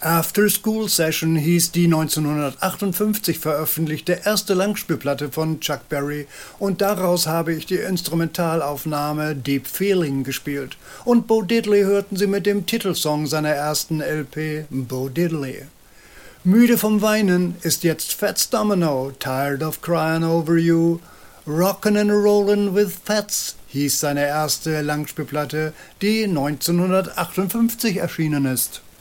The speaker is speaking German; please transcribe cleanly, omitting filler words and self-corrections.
After School Session hieß die 1958 veröffentlichte erste Langspielplatte von Chuck Berry und daraus habe ich die Instrumentalaufnahme Deep Feeling gespielt. Und Bo Diddley hörten Sie mit dem Titelsong seiner ersten LP, Bo Diddley. Müde vom Weinen ist jetzt Fats Domino, Tired of Crying Over You. Rockin' and Rollin' with Fats hieß seine erste Langspielplatte, die 1958 erschienen ist.